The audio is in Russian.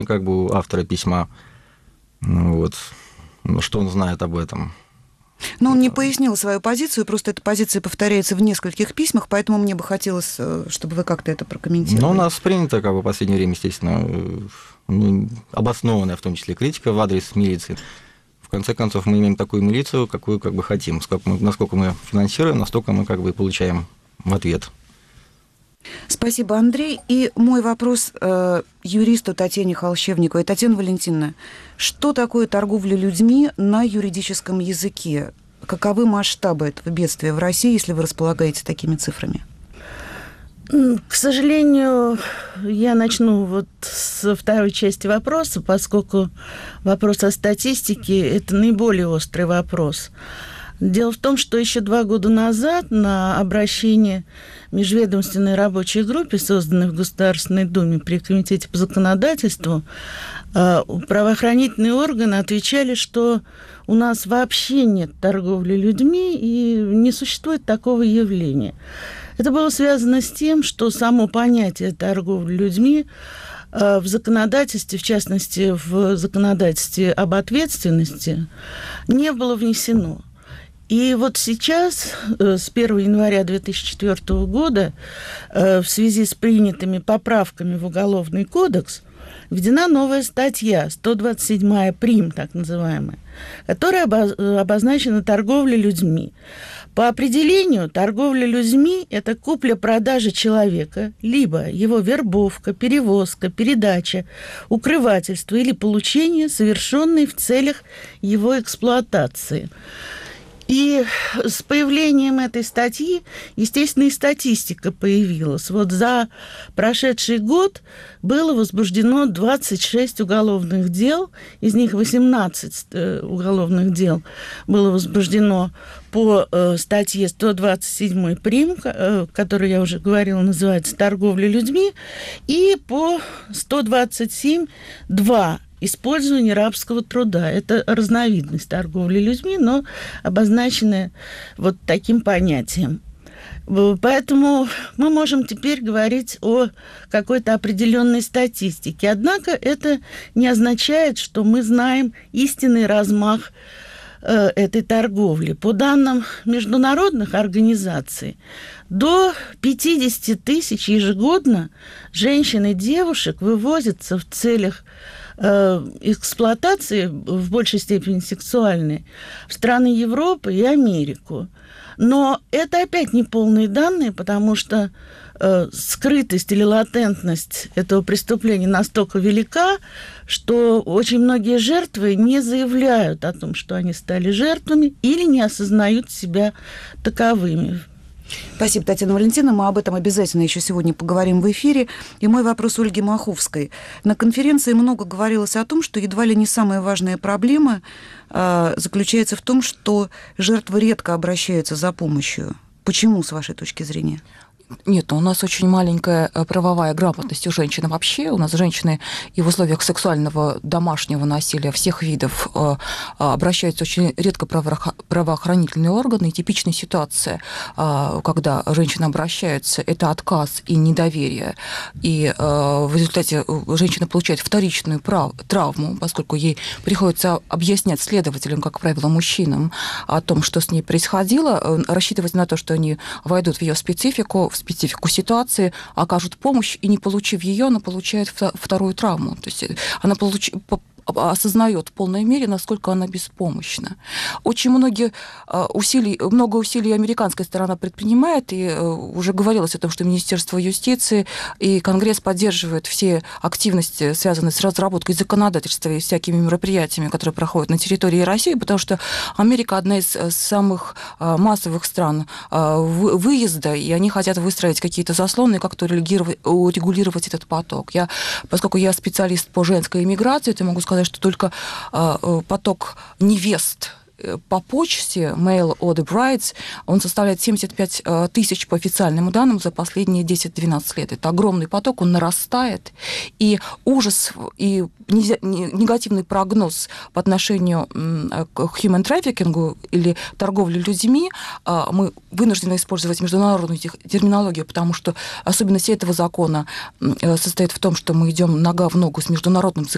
как бы у автора письма. Ну, вот. Что он знает об этом? Но он не пояснил свою позицию, просто эта позиция повторяется в нескольких письмах, поэтому мне бы хотелось, чтобы вы как-то это прокомментировали. Ну, у нас принято, как бы, в последнее время, естественно, обоснованная, в том числе, критика в адрес милиции. В конце концов, мы имеем такую милицию, какую как бы хотим. Насколько мы финансируем, настолько мы как бы и получаем в ответ. Спасибо, Андрей. И мой вопрос юристу Татьяне Холщевниковой. Татьяна Валентиновна, что такое торговля людьми на юридическом языке? Каковы масштабы этого бедствия в России, если вы располагаете такими цифрами? К сожалению, я начну вот со второй части вопроса, поскольку вопрос о статистике – это наиболее острый вопрос. Дело в том, что еще 2 года назад на обращение межведомственной рабочей группе, созданной в Государственной Думе при Комитете по законодательству, правоохранительные органы отвечали, что у нас вообще нет торговли людьми и не существует такого явления. Это было связано с тем, что само понятие торговли людьми в законодательстве, в частности, в законодательстве об ответственности, не было внесено. И вот сейчас, с 1 января 2004 года, в связи с принятыми поправками в Уголовный кодекс, введена новая статья, 127 прим, так называемая, которая обозначена торговлей людьми. По определению, торговля людьми – это купля-продажа человека, либо его вербовка, перевозка, передача, укрывательство или получение, совершенные в целях его эксплуатации. И с появлением этой статьи, естественно, и статистика появилась. Вот за прошедший год было возбуждено 26 уголовных дел, из них 18 уголовных дел было возбуждено по статье 127 прим, которую я уже говорила, называется «Торговля людьми», и по 127.2 использование рабского труда. Это разновидность торговли людьми, но обозначенная вот таким понятием. Поэтому мы можем теперь говорить о какой-то определенной статистике. Однако это не означает, что мы знаем истинный размах этой торговли. По данным международных организаций, до 50 тысяч ежегодно женщин и девушек вывозятся в целях эксплуатации, в большей степени сексуальной, в страны Европы и Америку. Но это опять не полные данные, потому что скрытость или латентность этого преступления настолько велика, что очень многие жертвы не заявляют о том, что они стали жертвами, или не осознают себя таковыми. Спасибо, Татьяна Валентиновна. Мы об этом обязательно еще сегодня поговорим в эфире. И мой вопрос Ольге Маховской. На конференции много говорилось о том, что едва ли не самая важная проблема заключается в том, что жертвы редко обращаются за помощью. Почему, с вашей точки зрения? Нет, у нас очень маленькая правовая грамотность у женщин вообще. У нас женщины и в условиях сексуального домашнего насилия всех видов обращаются очень редко правоохранительные органы. И типичная ситуация, когда женщины обращаются, это отказ и недоверие. И в результате женщина получает вторичную травму, поскольку ей приходится объяснять следователям, как правило, мужчинам, о том, что с ней происходило, рассчитывать на то, что они войдут в ее специфику ситуации, окажут помощь, и не получив ее, она получает вторую травму. То есть она осознает в полной мере, насколько она беспомощна. Очень много усилий американская сторона предпринимает, и уже говорилось о том, что Министерство юстиции и Конгресс поддерживают все активности, связанные с разработкой законодательства и всякими мероприятиями, которые проходят на территории России, потому что Америка одна из самых массовых стран выезда, и они хотят выстроить какие-то заслоны и как-то урегулировать этот поток. Поскольку я специалист по женской иммиграции, то могу сказать, что только поток невест по почте, mail order brides, он составляет 75 тысяч по официальным данным за последние 10-12 лет. Это огромный поток, он нарастает, и ужас и негативный прогноз по отношению к human trafficking или торговле людьми, мы вынуждены использовать международную терминологию, потому что особенность этого закона состоит в том, что мы идем нога в ногу с международным